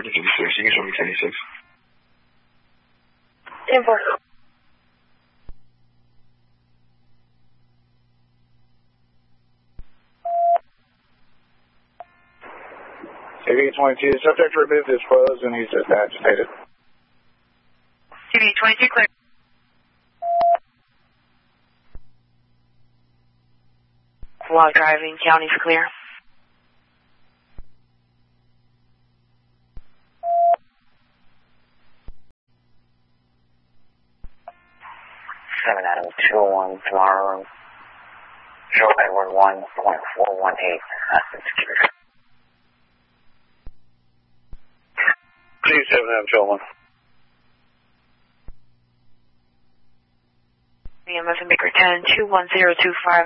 to 56. You can show me 1086. 10-4. TV-22, subject removed his clothes and he's just agitated. TV-22 clear. While driving, county's clear. Adam 201 tomorrow. Joe Edward 1.418. Security. 27 Adam Joe 1. EMF and Baker 10 21025.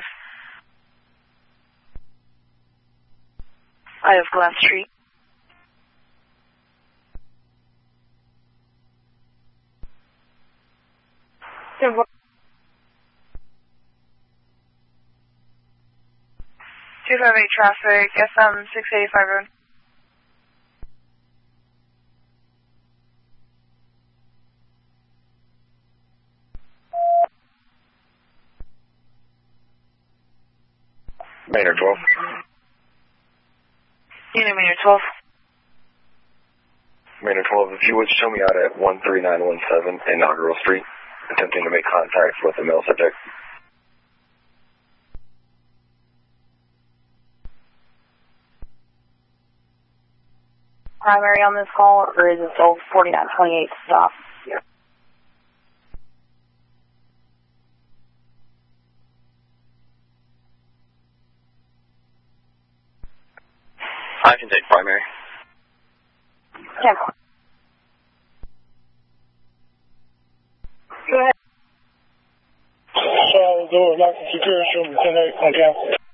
Eye of Glass Street. Simple. 258 traffic, FM 685 road. Maynard 12. Maynard 12. Maynard 12, if you would show me out at 13917 Inaugural Street, attempting to make contact with the male subject. Primary on this call, or is it still 4928 stop? Yeah. I can take primary. Yeah. Go ahead. So, do it, like, security, show me 10-8, okay.